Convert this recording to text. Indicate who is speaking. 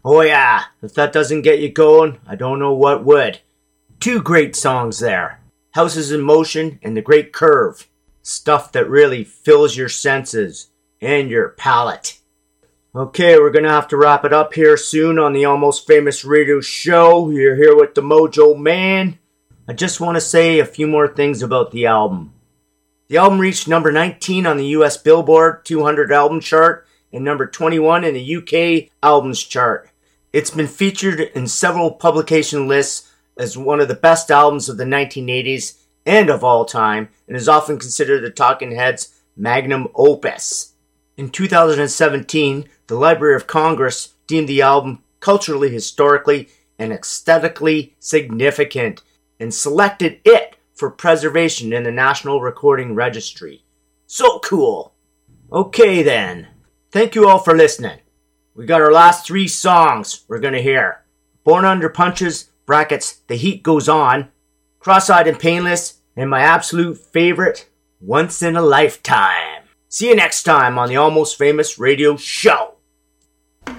Speaker 1: Oh yeah, if that doesn't get you going, I don't know what would. Two great songs there. Houses in Motion and The Great Curve. Stuff that really fills your senses and your palate. Okay, we're gonna have to wrap it up here soon on the Almost Famous Radio Show. You're here with the Mojo Man. I just want to say a few more things about the album. The album reached number 19 on the US Billboard 200 album chart and number 21 in the UK albums chart. It's been featured in several publication lists as one of the best albums of the 1980s and of all time, and is often considered the Talking Heads' magnum opus. In 2017, the Library of Congress deemed the album culturally, historically, and aesthetically significant, and selected it for preservation in the National Recording Registry. So cool! Okay then, thank you all for listening. We got our last three songs we're gonna hear. Born Under Punches, brackets, The Heat Goes On, Cross-Eyed and Painless, and my absolute favorite, Once in a Lifetime. See you next time on the Almost Famous Radio Show.